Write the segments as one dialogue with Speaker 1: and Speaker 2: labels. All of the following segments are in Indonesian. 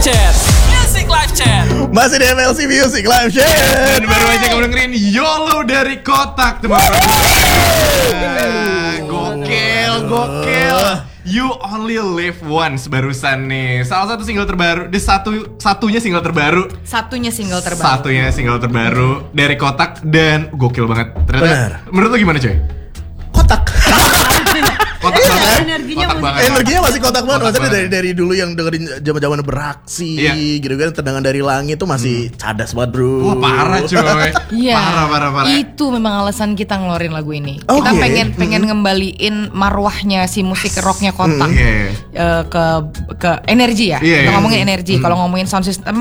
Speaker 1: Chat. Music Live Chat.
Speaker 2: Masih di MLC Music Live Chat.
Speaker 3: Baru aja kamu dengerin YOLO dari Kotak, teman-teman. Gokil. You Only Live Once barusan nih. Salah satu single terbaru, satunya single terbaru dari Kotak dan gokil banget. Ternyata
Speaker 2: Benar.
Speaker 3: menurut lo gimana, coy?
Speaker 2: Kotak.
Speaker 3: Kotak banget.
Speaker 4: Energinya
Speaker 3: Kotak banget.
Speaker 2: Energinya masih kotak banget.
Speaker 3: Kotak
Speaker 2: Maksudnya
Speaker 3: banget.
Speaker 2: dari dulu yang dengerin zaman-zaman beraksi gitu kan, tendangan dari langit tuh masih cadas banget, bro.
Speaker 3: Wah, parah coy.
Speaker 5: Iya,
Speaker 3: Parah.
Speaker 5: itu memang alasan kita ngeluarin lagu ini.
Speaker 2: Oke.
Speaker 5: Kita pengen ngembaliin marwahnya si musik rocknya Kotak
Speaker 3: Iya.
Speaker 5: ke energi ya.
Speaker 3: Iya,
Speaker 5: Kita
Speaker 3: iya.
Speaker 5: ngomongin energi. Kalau ngomongin sound system.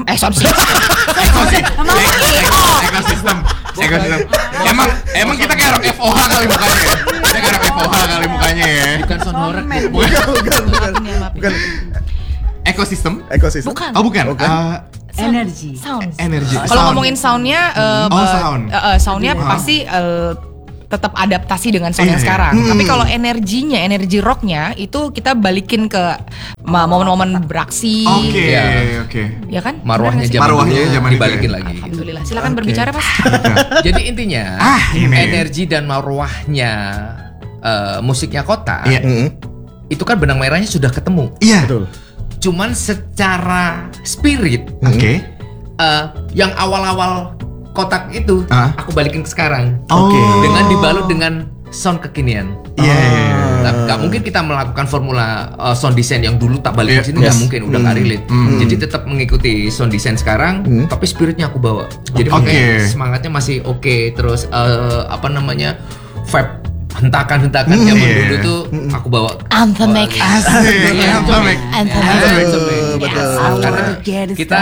Speaker 3: Ekosistem. Emang kita kayak orang FOH kali mukanya ya. Kita kayak orang FOH kali mukanya ya.
Speaker 4: bukan sound horror.
Speaker 2: Bukan.
Speaker 3: Ekosistem.
Speaker 5: Bukan.
Speaker 3: Oh bukan.
Speaker 4: Energi.
Speaker 5: Sound.
Speaker 3: Energi.
Speaker 5: Kalau ngomongin soundnya,
Speaker 3: sound.
Speaker 5: soundnya pasti tetap adaptasi dengan sound yang
Speaker 3: Iya.
Speaker 5: sekarang. Tapi kalau energi rocknya itu kita balikin ke momen-momen beraksi.
Speaker 3: Oke.
Speaker 5: Ya kan?
Speaker 6: Marwahnya
Speaker 5: Benar nggak sih?
Speaker 6: zaman
Speaker 3: Marwahnya
Speaker 6: dulu
Speaker 3: zaman itu
Speaker 6: dibalikin
Speaker 3: ya.
Speaker 6: lagi.
Speaker 5: Alhamdulillah. Silakan berbicara, Mas.
Speaker 6: Jadi intinya
Speaker 3: ini.
Speaker 6: energi dan marwahnya musiknya Kotak
Speaker 3: Iya.
Speaker 6: itu kan benang merahnya sudah ketemu.
Speaker 3: Iya.
Speaker 2: Betul.
Speaker 6: Cuman secara spirit
Speaker 3: Oke.
Speaker 6: yang awal-awal Kotak itu aku balikin ke sekarang.
Speaker 3: Oke.
Speaker 6: Dengan dibalut dengan sound kekinian.
Speaker 3: Iya.
Speaker 6: Gak mungkin kita melakukan formula sound design yang dulu tak balik ke sini, nggak mungkin, udah nggak relate. Jadi tetap mengikuti sound design sekarang, tapi spiritnya aku bawa. Jadi makanya semangatnya masih oke. Terus vibe hentakan zaman dulu tuh aku bawa.
Speaker 5: Anthemic.
Speaker 3: Asik. Anthemic.
Speaker 2: Betul.
Speaker 6: Karena kita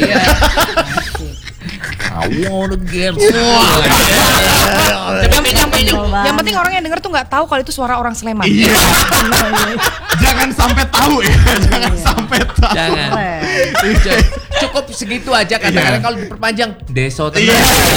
Speaker 6: I wanna get
Speaker 5: Yang penting orang yang denger tuh nggak tahu kalau itu suara orang Sleman.
Speaker 3: Iya. Jangan sampai tahu ya. Jangan sampai tahu.
Speaker 6: Jangan. Cukup segitu aja kadang-kadang kalau diperpanjang deso
Speaker 3: Iya.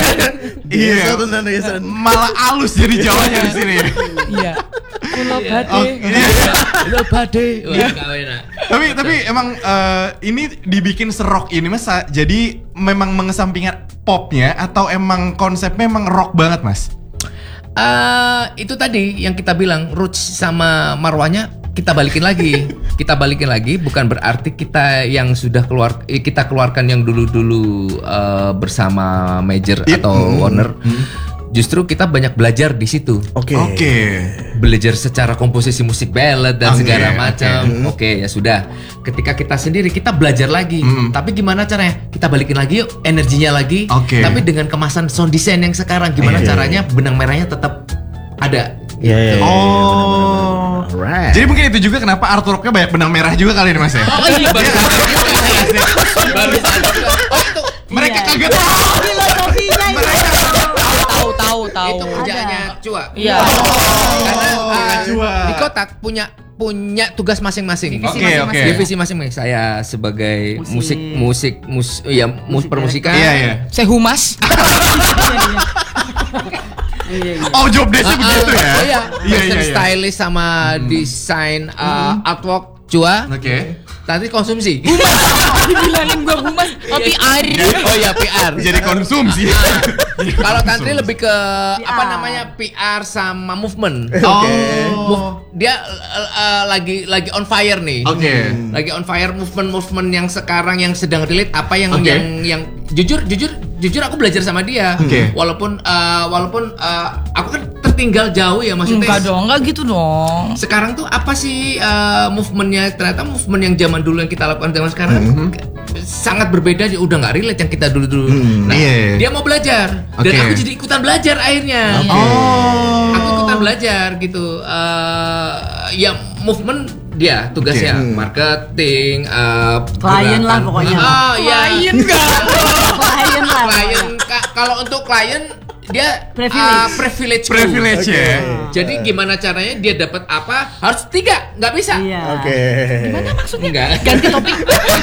Speaker 2: Iya.
Speaker 3: Malah halus jadi Jawanya di sini.
Speaker 5: Iya.
Speaker 4: Pulau
Speaker 6: Lo bade.
Speaker 3: Tapi emang ini dibikin serok ini Mas. Jadi memang mengesampingkan popnya atau emang konsepnya emang rock banget, Mas?
Speaker 6: Itu tadi yang kita bilang roots sama marwahnya kita balikin lagi bukan berarti kita yang sudah kita keluarkan yang dulu bersama Major atau Warner. Justru kita banyak belajar di situ.
Speaker 2: Oke.
Speaker 6: Belajar secara komposisi musik ballad dan segala macam. Oke, ya sudah. Ketika kita sendiri kita belajar lagi. Tapi gimana caranya? Kita balikin lagi yuk energinya lagi. Tapi dengan kemasan sound design yang sekarang gimana caranya benang merahnya tetap ada.
Speaker 2: Iya.
Speaker 3: Oh.
Speaker 2: Alright.
Speaker 3: Jadi mungkin itu juga kenapa artworknya banyak benang merah juga kali ini, Mas ya?
Speaker 6: Oh iya baru itu
Speaker 3: Mereka kaget.
Speaker 5: Tahu.
Speaker 6: itu kerjaannya Cua.
Speaker 5: Iya.
Speaker 6: Karena
Speaker 3: Cua.
Speaker 6: di Kotak punya tugas masing-masing.
Speaker 3: Oke.
Speaker 6: Divisi masing-masing. Saya sebagai permusikan.
Speaker 3: Iya.
Speaker 5: Saya humas.
Speaker 3: Oh, job desk-nya begitu ya?
Speaker 6: Iya. Fashion
Speaker 3: Iya.
Speaker 6: stylist sama desain artwork Cua.
Speaker 3: Oke.
Speaker 6: Nanti konsumsi.
Speaker 5: Dibilangin gua humas. Oh, PR.
Speaker 6: Oh ya PR.
Speaker 3: Jadi konsumsi.
Speaker 6: Kalau Tantri lebih ke PR sama movement. Dia lagi on fire nih.
Speaker 3: Oke.
Speaker 6: Lagi on fire movement yang sekarang yang sedang relate apa yang jujur aku belajar sama dia. Walaupun aku kan tertinggal jauh ya maksudnya.
Speaker 5: Enggak gitu dong.
Speaker 6: Sekarang tuh apa sih movementnya? Ternyata movement yang zaman dulu yang kita lakukan zaman sekarang sangat berbeda. Dia udah nggak relate yang kita dulu. Nah, dia mau belajar dan aku jadi ikutan belajar akhirnya. Aku ikutan belajar gitu. Ya movement dia tugasnya marketing,
Speaker 4: klien lah pokoknya.
Speaker 6: Klien
Speaker 4: Klien.
Speaker 6: Kalau untuk klien dia privilege
Speaker 3: ya.
Speaker 6: Jadi gimana caranya dia dapat apa? Harus 3, nggak bisa.
Speaker 4: Iya.
Speaker 2: Oke.
Speaker 5: Gimana maksudnya?
Speaker 6: Enggak.
Speaker 5: Ganti topik.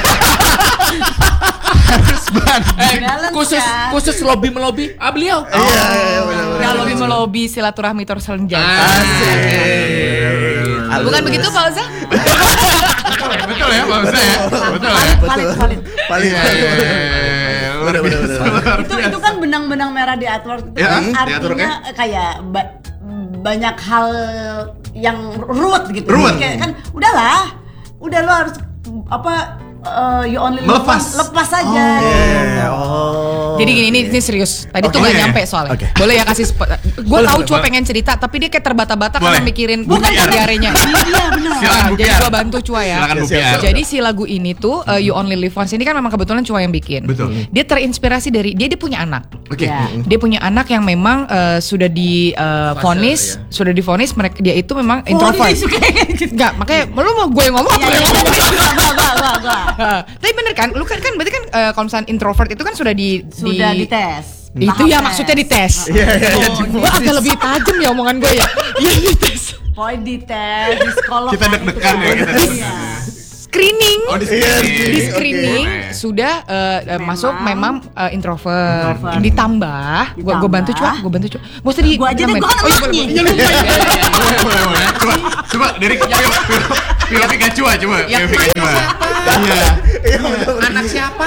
Speaker 3: Harus
Speaker 6: Khusus lobby melobi beliau.
Speaker 5: Kalau melobi silaturahmi terus lanjut.
Speaker 6: Asik.
Speaker 5: Bukan begitu Pak Oza?
Speaker 3: Betul ya bagusnya ya. Betul ya.
Speaker 4: Valid.
Speaker 2: Paling
Speaker 3: Luar biasa.
Speaker 4: Itu kan benang-benang merah di artwork itu
Speaker 3: Ya,
Speaker 4: kan
Speaker 3: di artworknya.
Speaker 4: artinya kayak banyak hal yang ruwet gitu.
Speaker 3: Ruwet.
Speaker 4: Kayak kan udah lo harus you only live
Speaker 3: Melepas.
Speaker 4: once, lepas aja.
Speaker 5: Jadi gini, ini serius. Tadi tuh
Speaker 3: Oke.
Speaker 5: nggak nyampe soalnya.
Speaker 2: Oke.
Speaker 5: Boleh ya kasih spot. Gue
Speaker 2: Boleh,
Speaker 5: tahu
Speaker 2: boleh,
Speaker 5: cuma
Speaker 3: boleh.
Speaker 5: pengen cerita, tapi dia kayak terbata-bata
Speaker 3: Boleh.
Speaker 5: karena mikirin
Speaker 3: Bu Piar.
Speaker 5: diarenya.
Speaker 4: Iya benar.
Speaker 3: Silakan Bu
Speaker 5: Jadi
Speaker 3: Piar.
Speaker 5: gue bantu Cua ya.
Speaker 3: Silakan Bu
Speaker 2: Siap,
Speaker 3: Piar.
Speaker 5: Jadi si lagu ini tuh You Only Live Once ini kan memang kebetulan Cua yang bikin.
Speaker 3: Betul.
Speaker 5: Dia terinspirasi dari dia punya anak.
Speaker 3: Oke.
Speaker 4: Ya.
Speaker 5: Dia punya anak yang memang sudah divonis, sudah divonis mereka dia itu memang introvert. Enggak, makanya lu mau gue yang ngomong apa
Speaker 4: Iya,
Speaker 5: yang ngomong?
Speaker 4: gua.
Speaker 5: Tapi bener kan, lu kan berarti kan kalau misalnya introvert itu kan sudah
Speaker 4: Sudah dites.
Speaker 5: itu ya maksudnya dites.
Speaker 2: Iya.
Speaker 5: Gue agak lebih tajam ya omongan gue ya. Iya dites.
Speaker 4: Pokoknya dites, di sekolah.
Speaker 3: Kita deg-degan ya kita.
Speaker 4: Iya.
Speaker 5: Screening.
Speaker 3: Oh di
Speaker 2: Iya,
Speaker 3: sini.
Speaker 5: Di screening
Speaker 3: Oke.
Speaker 5: sudah masuk memang introvert.
Speaker 4: Introvert.
Speaker 5: Ditambah, gue bantu Cua, gue bantu Cua. Gak usah di.
Speaker 4: Gua aja deh, gua kan
Speaker 5: Oh iya,
Speaker 4: anaknya.
Speaker 5: boleh, boleh. Iya, lupa.
Speaker 3: Boleh. Coba dari Pio Pikachu coba.
Speaker 6: Yang
Speaker 3: Pio Pikachu. Iya.
Speaker 6: Anak siapa?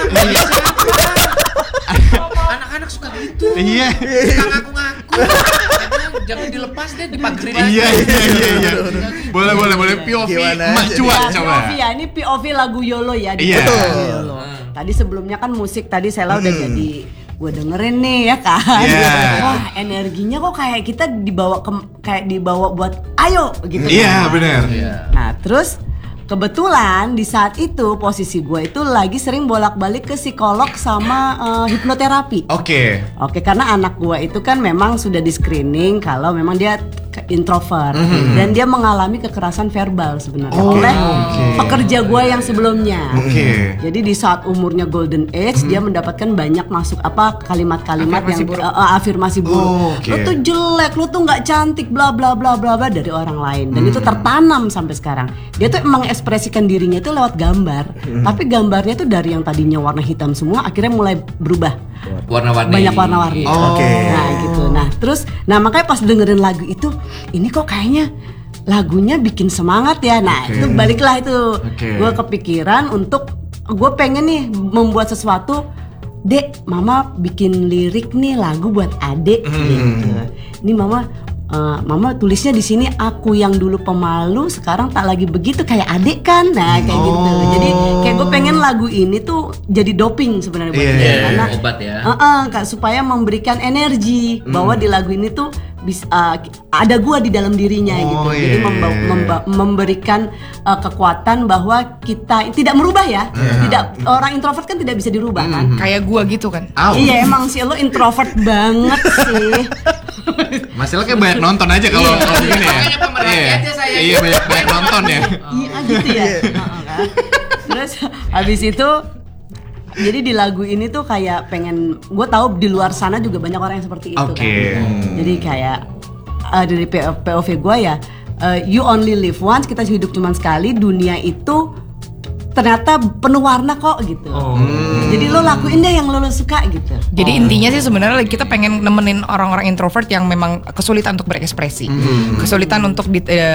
Speaker 6: Anak-anak suka gitu.
Speaker 3: Iya.
Speaker 6: Suka ngaku-ngaku. Jangan dilepas deh, dipagerin aja.
Speaker 3: Iya. Boleh POV
Speaker 2: Gimana
Speaker 3: Emak
Speaker 2: aja
Speaker 3: Cua
Speaker 4: Ya,
Speaker 3: coba.
Speaker 4: POV ya, ini POV lagu YOLO ya. di
Speaker 3: Iya.
Speaker 4: lagu YOLO. Tadi sebelumnya kan musik tadi Sela udah jadi gue dengerin nih ya kan.
Speaker 3: Iya.
Speaker 4: Wah energinya kok kayak kita dibawa buat ayo gitu.
Speaker 3: Iya,
Speaker 4: kan.
Speaker 3: benar.
Speaker 4: Nah terus kebetulan di saat itu posisi gue itu lagi sering bolak-balik ke psikolog sama hipnoterapi.
Speaker 3: Oke.
Speaker 4: Oke, karena anak gua itu kan memang sudah di screening kalau memang dia introvert dan dia mengalami kekerasan verbal sebenarnya oleh pekerja gua yang sebelumnya.
Speaker 3: Oke.
Speaker 4: Jadi di saat umurnya golden age dia mendapatkan banyak masuk kalimat-kalimat
Speaker 5: Afirmasi
Speaker 4: yang
Speaker 5: buruk.
Speaker 4: afirmasi buruk.
Speaker 3: Oke.
Speaker 4: Lu tuh jelek, lu tuh nggak cantik, bla bla bla bla bla dari orang lain dan itu tertanam sampai sekarang. Dia tuh emang ekspresikan dirinya itu lewat gambar, tapi gambarnya tuh dari yang tadinya warna hitam semua akhirnya mulai berubah.
Speaker 6: Warna-warni.
Speaker 4: Banyak warna-warni.
Speaker 2: Oke.
Speaker 4: Nah gitu. Nah makanya pas dengerin lagu itu, ini kok kayaknya lagunya bikin semangat ya. Nah itu baliklah itu.
Speaker 3: Oke.
Speaker 4: Gue kepikiran untuk gue pengen nih membuat sesuatu. Dek, mama bikin lirik nih lagu buat adek. Gitu. Ini mama tulisnya di sini aku yang dulu pemalu sekarang tak lagi begitu kayak adek kan. Nah kayak gitu. Jadi kayak gue pengen lagu ini tuh jadi doping sebenarnya buat dia karena
Speaker 6: Obat ya.
Speaker 4: supaya memberikan energi bahwa di lagu ini tuh ada gua di dalam dirinya gitu. Jadi memberikan kekuatan bahwa kita tidak merubah ya. Tidak, orang introvert kan tidak bisa dirubah kan.
Speaker 5: Kayak gua gitu kan.
Speaker 4: Iya emang sih lo introvert banget sih.
Speaker 3: Masalah kayak banyak nonton aja kalau begini ya.
Speaker 6: Makanya pemerhati aja saya.
Speaker 3: Iya banyak nonton ya.
Speaker 4: Iya gitu ya. Kan. Terus habis itu jadi di lagu ini tuh kayak pengen, gue tahu di luar sana juga banyak orang yang seperti itu
Speaker 3: Oke.
Speaker 4: kan. Jadi kayak dari POV gue ya, you only live once, kita hidup cuma sekali, dunia itu ternyata penuh warna kok gitu. Jadi lo lakuin deh yang lo suka gitu.
Speaker 5: Jadi intinya sih sebenarnya kita pengen nemenin orang-orang introvert yang memang kesulitan untuk berekspresi, kesulitan untuk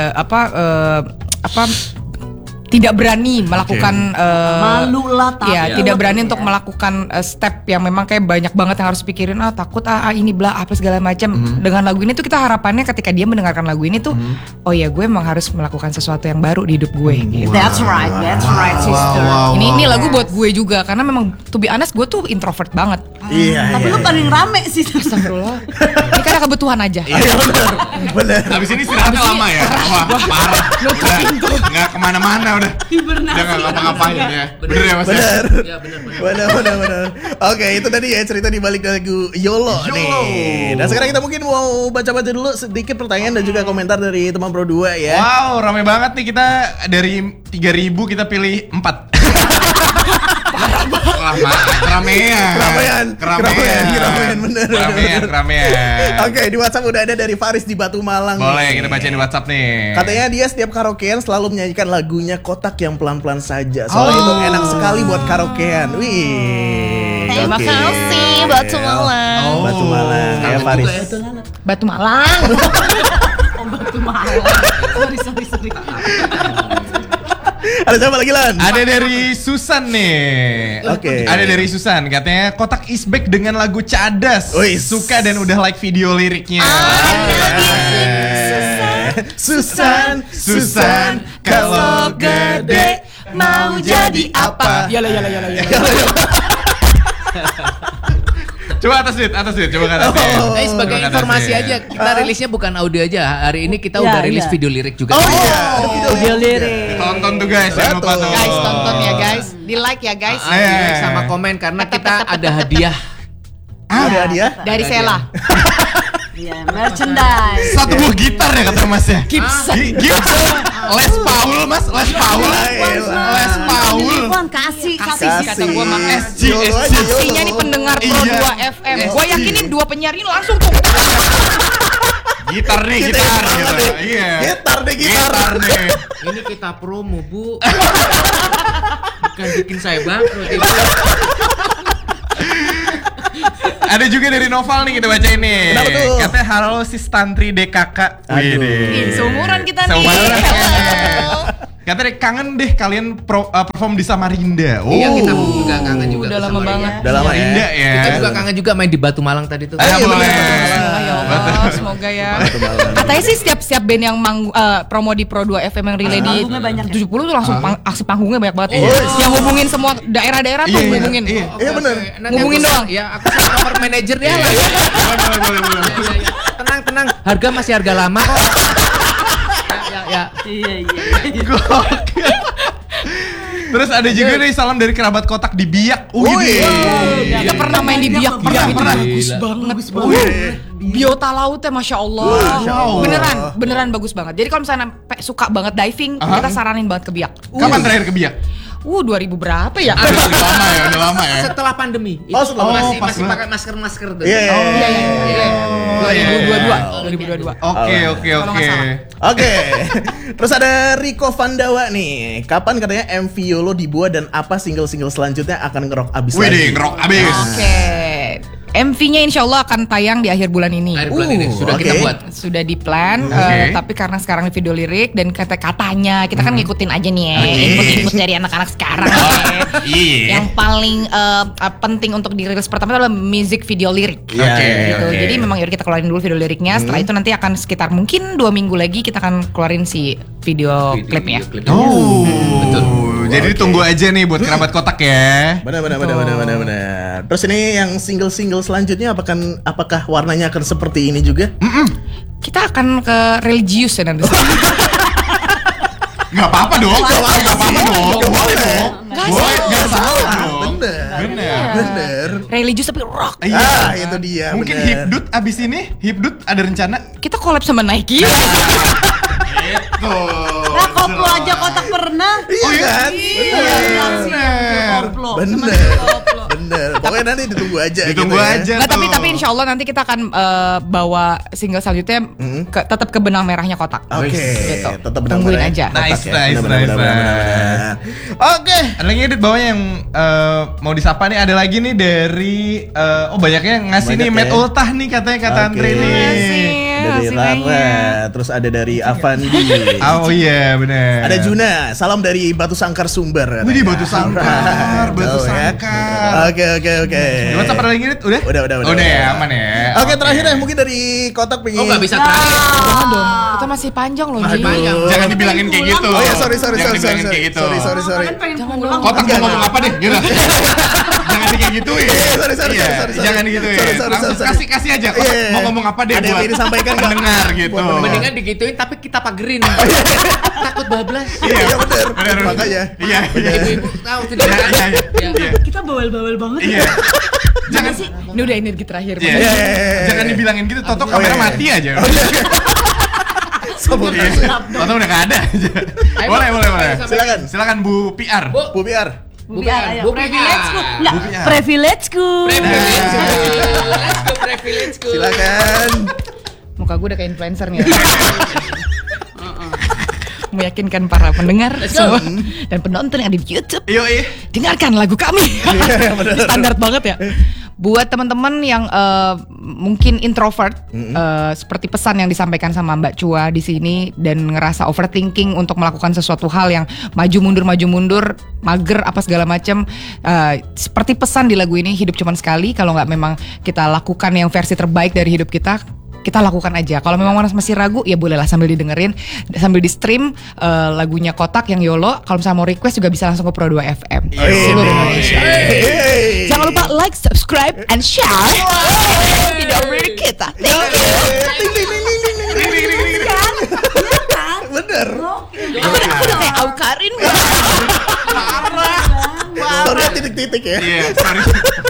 Speaker 5: tidak berani melakukan
Speaker 4: Malu lah, takut.
Speaker 5: ya, tidak berani
Speaker 4: Ya.
Speaker 5: untuk melakukan step yang memang kayak banyak banget yang harus pikirin, takut ini bla apa segala macam. Dengan lagu ini tuh kita harapannya ketika dia mendengarkan lagu ini tuh, oh ya gue emang harus melakukan sesuatu yang baru di hidup gue gitu.
Speaker 4: That's right sister.
Speaker 5: Ini lagu buat gue juga karena memang to be honest gue tuh introvert banget.
Speaker 2: Iya.
Speaker 4: Tapi lo paling rame sih.
Speaker 5: Astagfirullah. Ini karena kebutuhan aja.
Speaker 2: Bener.
Speaker 3: Habis ini istirahatnya lama ya. Wah parah. Nggak kemana-mana udah.
Speaker 4: Hibernasi.
Speaker 3: Udah nggak ngapa-ngapain ya. Bener ya mas.
Speaker 2: Bener.
Speaker 6: Ya benar.
Speaker 2: Bener. Oke, itu tadi ya cerita di balik lagu YOLO nih. Dan sekarang kita mungkin mau baca-baca dulu sedikit pertanyaan dan juga komentar dari teman Pro 2 ya.
Speaker 3: Wow, rame banget nih kita dari 3.000 kita pilih 4. Wah, keramaian bener. Oke, di WhatsApp udah ada dari Faris di Batu Malang. Boleh,
Speaker 2: nih.
Speaker 3: kita bacain di WhatsApp nih.
Speaker 2: Katanya dia setiap karaokean selalu menyanyikan lagunya Kotak yang pelan-pelan saja. Soalnya itu enak sekali buat karaokean. Wih.
Speaker 5: Terima
Speaker 2: oke.
Speaker 5: kasih Batu Malang.
Speaker 2: Batu Malang ya
Speaker 6: Kangen
Speaker 2: Faris.
Speaker 6: juga ya.
Speaker 5: Batu Malang.
Speaker 4: Obat tuh mahal. Sorry.
Speaker 2: Ada siapa lagi Lan?
Speaker 3: Ada dari Susan nih.
Speaker 2: Oke.
Speaker 3: Ada dari Susan, katanya kotak is back dengan lagu Cadas.
Speaker 2: Wih.
Speaker 3: Suka dan udah like video liriknya. Susan, kalau gede mau jadi apa?
Speaker 5: Yalah.
Speaker 3: Coba atas duit, coba ke atas duit.
Speaker 6: Sebagai
Speaker 3: Coba ke atas
Speaker 6: informasi
Speaker 3: duit.
Speaker 6: aja, kita rilisnya bukan audio aja. Hari ini kita
Speaker 4: Ya,
Speaker 6: udah rilis
Speaker 4: ya.
Speaker 6: video lirik juga.
Speaker 4: Video lirik.
Speaker 3: Tonton tuh guys, jangan lupa tuh.
Speaker 5: Guys, tonton ya guys. Di like ya guys.
Speaker 6: Like sama komen karena kita ada hadiah.
Speaker 2: Ada hadiah?
Speaker 5: Dari Sela.
Speaker 4: Iya, merchandise.
Speaker 3: Satu buah gitar ya kata Mas ya.
Speaker 5: Gibson.
Speaker 3: Gibson. Les Paul Mas, Les Paul. Les Paul.
Speaker 4: Telepon kasih.
Speaker 5: Kata gua mah
Speaker 3: SG.
Speaker 5: Pastinya nih pendengar Pro
Speaker 3: Iya.
Speaker 5: 2 FM. Gua yakin nih 2 penyiar ini langsung tuh.
Speaker 3: Gitar nih, gitar gitu. Iya.
Speaker 2: Gitar nih.
Speaker 6: Ini kita promo, Bu. Bukan bikin saya bangkrut.
Speaker 3: Ada juga dari Noval nih kita baca ini.
Speaker 2: Kenapa tuh?
Speaker 3: Katanya halo sis Tantri DKK.
Speaker 2: Aduh.
Speaker 5: Seumuran kita nih.
Speaker 3: Seumuran.
Speaker 5: Hello.
Speaker 3: Katanya kangen deh kalian perform di Samarinda.
Speaker 6: Iya, kita juga kangen juga.
Speaker 5: Udah
Speaker 6: ke
Speaker 5: lama
Speaker 6: Samarinda.
Speaker 5: banget.
Speaker 2: Udah lama ya.
Speaker 3: Samarinda ya.
Speaker 6: Kita juga kangen juga main di Batu Malang tadi tuh.
Speaker 3: Iya, boleh.
Speaker 5: Ya Allah, semoga ya. Katanya sih setiap band yang promo di Pro 2 FM yang relay di
Speaker 4: Panggungnya banyak ya?
Speaker 5: 70 tuh langsung aksi panggungnya banyak banget.
Speaker 3: Iya.
Speaker 5: Yang hubungin semua daerah-daerah tuh
Speaker 3: Iya,
Speaker 5: hubungin.
Speaker 3: iya.
Speaker 2: Iya bener.
Speaker 6: Nanti
Speaker 5: Ngomongin
Speaker 6: aku-
Speaker 5: doang.
Speaker 6: Ya, aku share nomor manajer dia lah.
Speaker 3: Boleh.
Speaker 6: Tenang. Harga masih harga lama kok. Ya.
Speaker 4: Iya.
Speaker 3: Gokil. Terus ada juga nih salam dari kerabat kotak di Biak.
Speaker 5: Kita pernah main di Biak.
Speaker 3: Pernah.
Speaker 5: Bagus banget. Biota lautnya Masya Allah.
Speaker 3: Wow.
Speaker 5: Beneran bagus banget. Jadi kalau misalnya suka banget diving, kita saranin banget ke Biak.
Speaker 3: Kapan terakhir ke Biak?
Speaker 5: 2000 berapa ya?
Speaker 3: Udah lama ya.
Speaker 6: Setelah pandemi.
Speaker 2: Oh, setelah-
Speaker 6: masih
Speaker 3: pas
Speaker 6: pakai masker tuh.
Speaker 2: Iya.
Speaker 5: Iya. 2022.
Speaker 3: Oke.
Speaker 5: Kalau nggak salah.
Speaker 2: Oke. Terus ada Riko Vandawa nih. Kapan katanya MV Yolo dibuat dan apa single-single selanjutnya akan ngerok abis
Speaker 3: Wih
Speaker 2: lagi?
Speaker 3: ngerok abis.
Speaker 5: Oke. MV-nya insya Allah akan tayang di akhir bulan ini.
Speaker 6: Akhir bulan ini sudah kita
Speaker 2: oke.
Speaker 6: buat.
Speaker 5: Sudah di plan,
Speaker 3: Oke.
Speaker 5: tapi karena sekarang di video lirik dan katanya kita kan ngikutin aja nih ya, input dari anak-anak sekarang ya.
Speaker 3: Iya.
Speaker 5: Yang paling penting untuk dirilis pertama adalah music video lirik.
Speaker 2: Iya,
Speaker 3: Oke.
Speaker 5: Gitu.
Speaker 3: Oke.
Speaker 5: Jadi memang yaudah kita keluarin dulu video liriknya. Setelah itu nanti akan sekitar mungkin 2 minggu lagi kita akan keluarin si video klipnya.
Speaker 3: Oh,
Speaker 6: Betul.
Speaker 3: jadi tunggu aja nih buat kerabat kotak ya.
Speaker 2: Benar. Terus ini yang single-single selanjutnya apakah warnanya akan seperti ini juga?
Speaker 5: Kita akan ke religius ya nanti.
Speaker 3: Gak apa-apa dong. Boleh dong. Boleh, gak salah dong.
Speaker 2: Bener.
Speaker 5: Religius tapi rock.
Speaker 2: Ah, itu dia.
Speaker 3: Mungkin
Speaker 2: bener.
Speaker 3: Hipdut abis ini, Hipdut ada rencana?
Speaker 5: Kita collab sama Nike.
Speaker 3: Gitu.
Speaker 4: Nah, koplo aja kotak pernah.
Speaker 2: Iya kan? Bener. Pokoknya nanti ditunggu aja.
Speaker 3: Ditunggu
Speaker 2: gitu ya.
Speaker 3: aja.
Speaker 5: Nggak,
Speaker 3: tuh.
Speaker 5: tapi insya Allah nanti kita akan bawa single selanjutnya tetap ke benang merahnya kotak.
Speaker 2: Oke.
Speaker 5: Gitu.
Speaker 2: Tetap benar.
Speaker 5: Tungguin aja.
Speaker 3: Nice.
Speaker 2: Benar. Oke.
Speaker 3: Ada lagi edit bawahnya yang mau disapa nih. Ada lagi nih dari banyaknya ngasih
Speaker 2: Banyak
Speaker 3: nih
Speaker 2: ya.
Speaker 3: Matt Ultah nih katanya kata
Speaker 2: Oke.
Speaker 3: Andre nih.
Speaker 2: Dari
Speaker 5: Makasih
Speaker 2: Lara,
Speaker 5: banyak.
Speaker 2: terus ada dari Avandi.
Speaker 3: Oh iya bener.
Speaker 2: Ada Juna, salam dari Batu Sangkar Sumber.
Speaker 3: Wih,
Speaker 2: katanya.
Speaker 3: Batu Sangkar, Batu
Speaker 2: Jauh ya.
Speaker 3: Sangkar.
Speaker 2: Oke.
Speaker 3: Di WhatsApp ada lagi Dit? Udah?
Speaker 2: Udah.
Speaker 3: Udah ya, aman ya.
Speaker 2: Oke, terakhir ya mungkin dari kotak pengen.
Speaker 6: Oh, nggak bisa terakhir.
Speaker 5: Jangan dong, kita masih panjang loh Ji.
Speaker 6: Panjang.
Speaker 3: Jangan dibilangin kayak gitu.
Speaker 2: Oh ya, sorry.
Speaker 3: Jangan dibilangin kayak gitu.
Speaker 2: Sorry.
Speaker 4: Pengen pulang.
Speaker 3: Kotak mau ngomong apa deh? Gitu. Jangan kayak gituin.
Speaker 2: Sorry.
Speaker 3: Iya, jangan digituin.
Speaker 2: Sorry.
Speaker 3: Langsung kasih aja. Kotak
Speaker 2: Iya.
Speaker 3: mau ngomong apa deh
Speaker 2: Ada yang
Speaker 3: buat
Speaker 2: ingin disampaikan nggak?
Speaker 3: pendengar gitu.
Speaker 6: Mendingan digituin tapi kita pagerin. Takut bablas.
Speaker 2: Iya benar.
Speaker 3: Bener.
Speaker 2: Makanya.
Speaker 3: Iya.
Speaker 6: Ibu-ibu tahu tidak.
Speaker 3: Iya.
Speaker 4: Kita bawel-bawel banget.
Speaker 3: Iya. Jangan
Speaker 5: Sih, ini udah energi terakhir.
Speaker 3: Iya. Jangan dibilangin gitu, Toto kamera mati aja.
Speaker 2: Sabotase.
Speaker 3: Toto udah gak ada aja.
Speaker 6: Ayo,
Speaker 3: Boleh.
Speaker 2: Silakan.
Speaker 3: Silakan Bu PR.
Speaker 2: Bu Biar.
Speaker 4: Biar ayo.
Speaker 6: Bu
Speaker 4: Privilege-ku.
Speaker 6: Biar.
Speaker 4: Enggak,
Speaker 3: Biar.
Speaker 4: privilege-ku.
Speaker 6: Privilege.
Speaker 2: Silakan.
Speaker 5: Muka gue udah kayak influencer nih. Meyakinkan para pendengar semua dan penonton yang ada di YouTube.
Speaker 3: Yoi.
Speaker 5: Dengarkan lagu kami. Standar banget ya. Buat teman-teman yang mungkin introvert, seperti pesan yang disampaikan sama Mbak Chua di sini, dan ngerasa overthinking untuk melakukan sesuatu hal yang maju mundur, mager apa segala macam, seperti pesan di lagu ini, hidup cuman sekali. Kalau nggak memang kita lakukan yang versi terbaik dari hidup kita lakukan aja. Kalau memang masih ragu, ya bolehlah sambil didengerin, sambil di stream lagunya Kotak yang YOLO. Kalau misalnya mau request juga bisa langsung ke Pro 2 FM seluruh Indonesia. Jangan lupa like, subscribe, and share video kita. Thank you.
Speaker 2: Bener.
Speaker 5: Kayak Aukarin.
Speaker 2: Story titik-titik ya.
Speaker 3: Iya, sorry.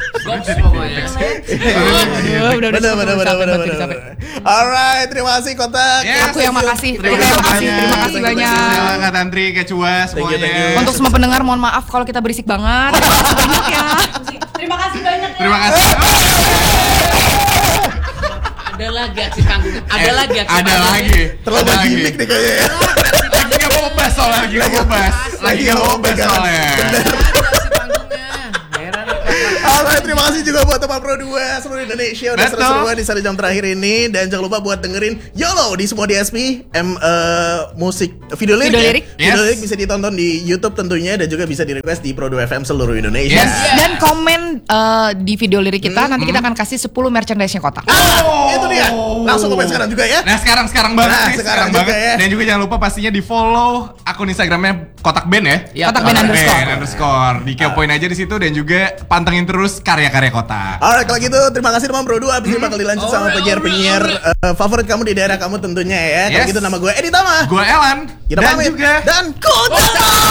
Speaker 2: Bener. Alright, terima kasih Kotak.
Speaker 3: Yes.
Speaker 5: Aku yang makasih.
Speaker 3: Terima kasih
Speaker 5: banyak.
Speaker 3: Kak Tantri, Kak Chua, semuanya.
Speaker 5: Untuk semua pendengar, mohon maaf kalau kita berisik banget. Banyak ya.
Speaker 4: Terima kasih banyak ya.
Speaker 3: Terima kasih.
Speaker 6: Ada lagi aksi panggung. Ada lagi aksi
Speaker 3: Ada
Speaker 6: panggung.
Speaker 3: lagi.
Speaker 2: Terlalu gimmick nih kayaknya ya.
Speaker 3: Lagi nggak mau bahas soalnya, lagi nggak mau bahas soalnya.
Speaker 6: Ada aksi panggungnya. Heran aku.
Speaker 2: Alright, terima kasih juga buat teman Pro 2 seluruh Indonesia udah
Speaker 3: Betul.
Speaker 2: seru-seruan di 1 jam terakhir ini. Dan jangan lupa buat dengerin YOLO di semua DSP, musik video lirik.
Speaker 5: Video lirik.
Speaker 3: Yes.
Speaker 2: Video lirik bisa ditonton di YouTube tentunya, dan juga bisa di request di Pro 2 FM seluruh Indonesia.
Speaker 3: Yes.
Speaker 5: Dan komen di video lirik kita, nanti kita akan kasih 10 merchandise-nya Kotak.
Speaker 2: Itu dia. Langsung komen sekarang juga ya.
Speaker 3: Nah sekarang banget
Speaker 2: Nah,
Speaker 3: nih,
Speaker 2: sekarang
Speaker 3: sekarang
Speaker 2: juga
Speaker 3: banget.
Speaker 2: ya.
Speaker 3: Dan juga jangan lupa pastinya di follow akun Instagramnya Kotak Band ya.
Speaker 6: Ya,
Speaker 5: Kotak Band
Speaker 3: _. Dikepoin aja di situ, dan juga pantengin terus karya-karya Kotak.
Speaker 2: Alright, kalau gitu terima kasih teman Pro 2. Abis ini bakal dilanjut sama penyiar-penyiar favorit kamu di daerah kamu tentunya ya. Kalau
Speaker 3: Yes.
Speaker 2: gitu nama gue Edi Tama.
Speaker 3: Gue Elan.
Speaker 2: Kita
Speaker 3: Dan
Speaker 2: pamit.
Speaker 3: juga
Speaker 2: Dan Kotak.